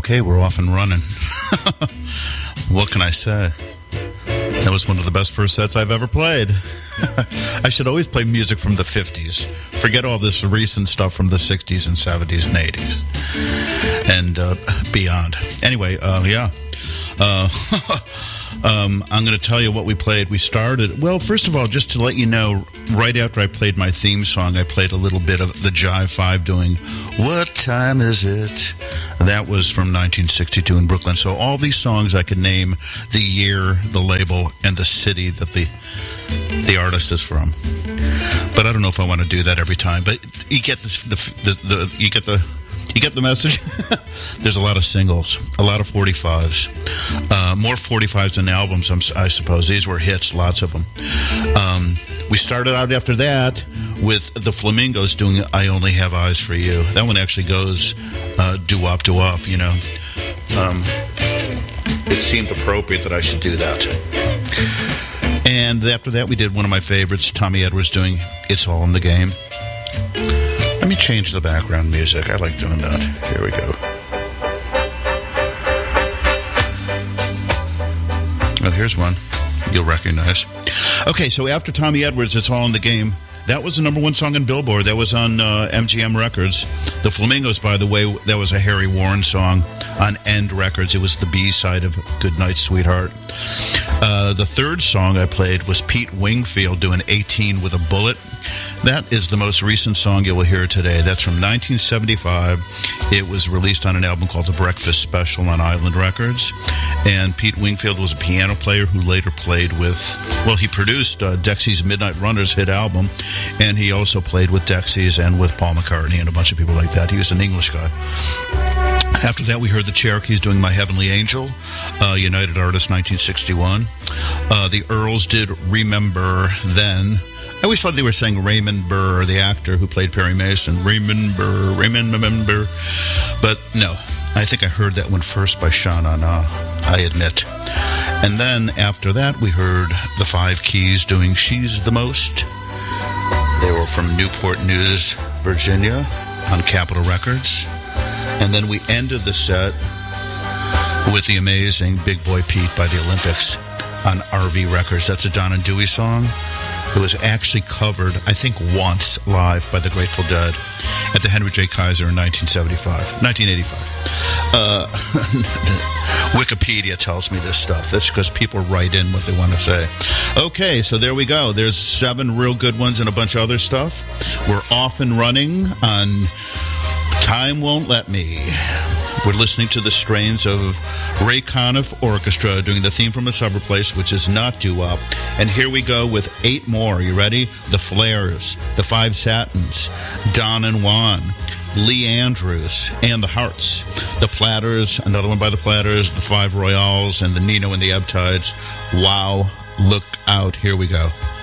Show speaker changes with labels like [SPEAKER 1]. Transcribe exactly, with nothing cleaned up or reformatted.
[SPEAKER 1] Okay, we're off and running. What can I say? That was one of the best first sets I've ever played. I should always play music from the fifties. Forget all this recent stuff from the sixties and seventies and eighties. And uh, beyond. Anyway, uh, yeah. Uh, um, I'm going to tell you what we played. We started, well, first of all, just to let you know, right after I played my theme song, I played a little bit of the Jive Five doing What Time Is It? That was from nineteen sixty-two in Brooklyn. So all these songs I could name the year, the label, and the city that the the artist is from. But I don't know if I want to do that every time. But you get the, the, the, the you get the You get the message? There's a lot of singles, a lot of forty-fives. Uh, more forty-fives than albums, I suppose. These were hits, lots of them. Um, we started out after that with the Flamingos doing I Only Have Eyes for You. That one actually goes uh, doo-wop, doo-wop, you know. Um, it seemed appropriate that I should do that. And after that, we did one of my favorites, Tommy Edwards doing It's All in the Game. Let me change the background music. I like doing that. Here we go. Well, here's one you'll recognize. Okay, so after Tommy Edwards, It's All in the Game, that was the number one song on Billboard. That was on uh, M G M Records. The Flamingos, by the way, that was a Harry Warren song on End Records. It was the B-side of Good Night, Sweetheart. Uh, the third song I played was Pete Wingfield doing eighteen with a Bullet. That is the most recent song you will hear today. That's from nineteen seventy-five. It was released on an album called The Breakfast Special on Island Records. And Pete Wingfield was a piano player who later played with, well, he produced uh, Dexy's Midnight Runners hit album, and he also played with Dexys and with Paul McCartney and a bunch of people like that. He was an English guy. After that, we heard the Cherokees doing My Heavenly Angel, uh, United Artists, nineteen sixty-one. Uh, the Earls did Remember Then. I always thought they were saying Raymond Burr, the actor who played Perry Mason. Raymond Burr, Raymond Remember. But no, I think I heard that one first by Sha Na Na, I admit. And then after that, we heard the Five Keys doing She's the Most. They were from Newport News, Virginia, on Capitol Records. And then we ended the set with the amazing Big Boy Pete by the Olympics on R V Records. That's a Don and Dewey song. It was actually covered, I think, once live by the Grateful Dead at the Henry J. Kaiser in nineteen seventy-five, nineteen eighty-five. Uh, Wikipedia tells me this stuff. That's because people write in what they want to say. Okay, so there we go. There's seven real good ones and a bunch of other stuff. We're off and running on Time Won't Let Me. We're listening to the strains of Ray Conniff Orchestra doing the theme from A Summer Place, which is not doo-wop. And here we go with eight more. You ready? The Flares, the Five Satins, Don and Juan, Lee Andrews, and the Hearts, the Platters, another one by the Platters, the Five Royales, and the Nino and the Ebb Tides. Wow, look out. Here we go.